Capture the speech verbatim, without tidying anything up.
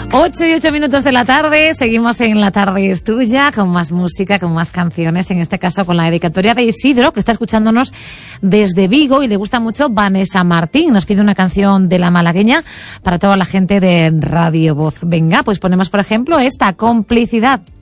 Ocho y ocho minutos de la tarde, seguimos en La Tarde es Tuya, con más música, con más canciones, en este caso con la dedicatoria de Isidro, que está escuchándonos desde Vigo y le gusta mucho Vanessa Martín. Nos pide una canción de La Malagueña para toda la gente de Radio Voz. Venga, pues ponemos por ejemplo esta, Complicidad.